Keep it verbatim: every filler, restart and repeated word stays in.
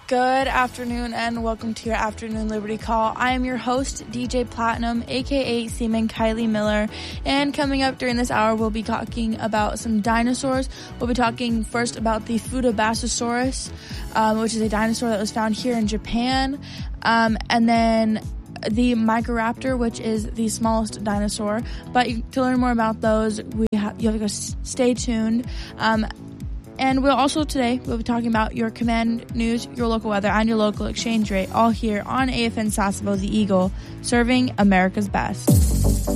Good afternoon and welcome to your afternoon Liberty Call. I am your host, D J Platinum, aka Seaman Kylie Miller, and coming up during this hour, we'll be talking about some dinosaurs. We'll be talking first about the Fudobasasaurus, um, which is a dinosaur that was found here in Japan, um, and then the Microraptor, which is the smallest dinosaur. But you, to learn more about those, we ha- you have to go s- stay tuned. Um, And we'll also today, we'll be talking about your command news, your local weather, and your local exchange rate, all here on A F N Sasebo, the Eagle, serving America's best.